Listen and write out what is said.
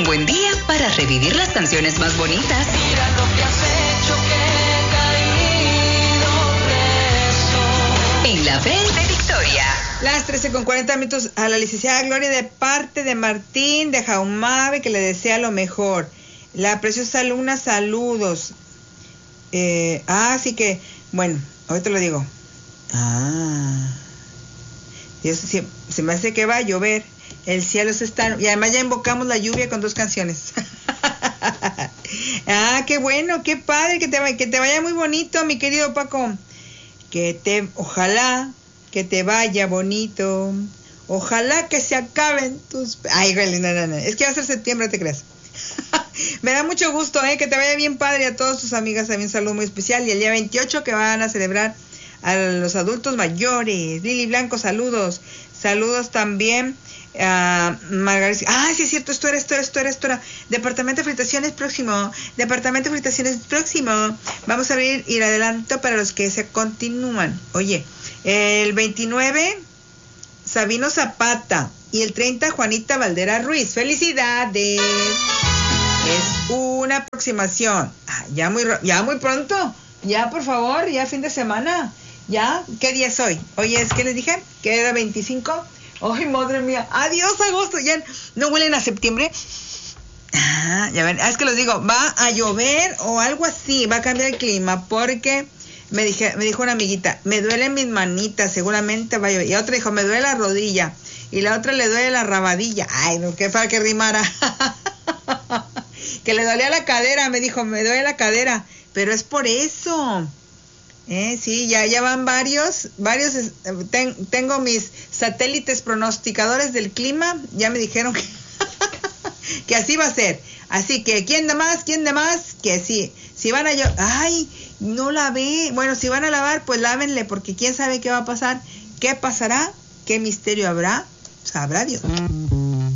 buen día para revivir las canciones más bonitas. Mira lo que has hecho, que he caído preso. En la Bell de Victoria. Las 13:40 a la licenciada Gloria de parte de Martín de Jaumabe, que le desea lo mejor. La preciosa Luna, saludos. Así que, bueno, ahorita lo digo. Dios, se me hace que va a llover. El cielo se está... Y además ya invocamos la lluvia con 2 canciones. Qué bueno, qué padre, que te vaya muy bonito, mi querido Paco. Ojalá que te vaya bonito. Ojalá que se acaben tus... Ay, güey, no. Es que va a ser septiembre, no te creas. Me da mucho gusto, que te vaya bien padre. A todas tus amigas también un saludo muy especial. Y el día 28 que van a celebrar a los adultos mayores. Lili Blanco, saludos. Saludos también a Margarita. Sí es cierto, esto era. Departamento de Felicitaciones próximo. Vamos a abrir y adelanto para los que se continúan. Oye, el 29, Sabino Zapata. Y el 30, Juanita Valdera Ruiz. ¡Felicidades! Es una aproximación. Ya muy pronto. Ya, por favor, ya fin de semana. ¿Ya? ¿Qué día es hoy? Hoy es, ¿qué les dije? Que era 25. ¡Ay, madre mía! ¡Adiós, agosto! ¿Ya no huelen a septiembre? Ya ven, es que les digo, va a llover o algo así, va a cambiar el clima, porque me dijo una amiguita, me duelen mis manitas, seguramente va a llover. Y otra dijo, me duele la rodilla. Y la otra le duele la rabadilla. Ay, no, qué para que rimara. Que le dolía la cadera, me dijo, me duele la cadera. Pero es por eso. Sí, ya van varios, tengo mis satélites pronosticadores del clima, ya me dijeron que así va a ser. Así que, ¿quién de más? Que sí, si van a no lavé, bueno, si van a lavar, pues lávenle, porque quién sabe qué va a pasar, qué pasará, qué misterio habrá, sabrá Dios.